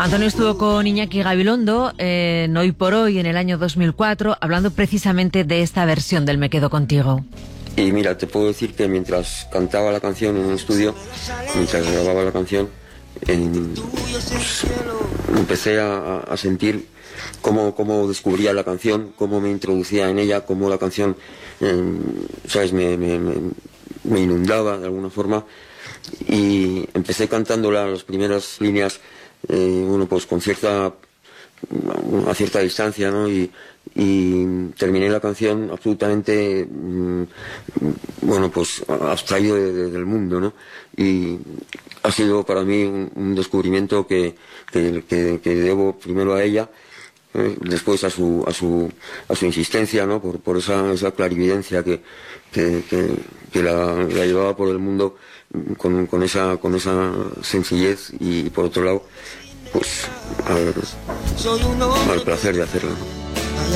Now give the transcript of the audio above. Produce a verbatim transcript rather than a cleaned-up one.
Antonio estuvo con Iñaki Gabilondo en Hoy por Hoy en el año dos mil cuatro, hablando precisamente de esta versión del Me quedo contigo. Y mira, te puedo decir que mientras cantaba la canción en un estudio, mientras grababa la canción, en, pues, empecé a, a sentir cómo, cómo descubría la canción, cómo me introducía en ella, cómo la canción, eh, ¿sabes?, me, me, me, me inundaba de alguna forma. Y empecé cantándola las primeras líneas, eh, bueno, pues con cierta, a cierta distancia, ¿no? Y, y terminé la canción absolutamente, mmm, bueno, pues abstraído de, de, del mundo, ¿no? Y ha sido para mí un, un descubrimiento que, que, que, que debo primero a ella, eh, después a su, a su, a su insistencia, ¿no? Por, por esa, esa clarividencia que, que, que, que la, la llevaba por el mundo con, con esa, con esa sencillez, y por otro lado, pues al, al placer de hacerlo, ¿no?